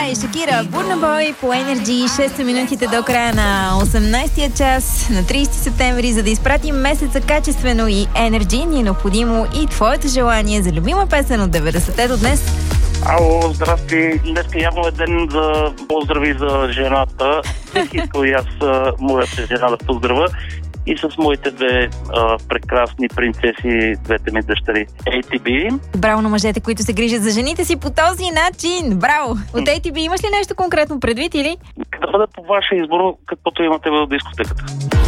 Това е Шакира, Бурна Бой по Energy. 6 са минутите до края на 18-я час на 30 септември. За да изпратим месеца качествено и Energy, ни е необходимо и твоето желание за любима песен от 90-те до днес. Ало, здрасти. Днес явно е ден за поздрави за жената. Бих искал и аз моята жена да поздравя. И с моите две прекрасни принцеси, двете ми дъщери. ATB. Браво на мъжете, които се грижат за жените си по този начин. Браво! От ATB имаш ли нещо конкретно предвид или? Да бъде по ваше избор, каквото имате в дискотеката.